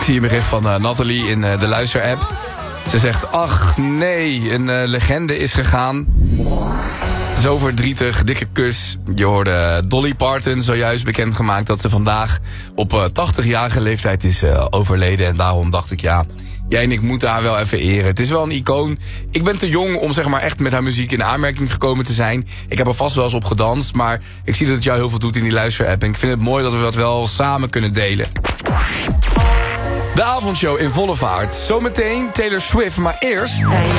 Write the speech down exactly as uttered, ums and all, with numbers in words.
zie een bericht van uh, Nathalie in uh, de luisterapp. Ze zegt, ach nee, een uh, legende is gegaan. Zo verdrietig, dikke kus. Je hoorde Dolly Parton zojuist bekendgemaakt dat ze vandaag op uh, tachtigjarige leeftijd is uh, overleden. En daarom dacht ik, ja, jij en ik moeten haar wel even eren. Het is wel een icoon. Ik ben te jong om zeg maar echt met haar muziek in aanmerking gekomen te zijn. Ik heb er vast wel eens op gedanst, maar ik zie dat het jou heel veel doet in die luisterapp. En ik vind het mooi dat we dat wel samen kunnen delen. De avondshow in volle vaart. Zometeen Taylor Swift, maar eerst...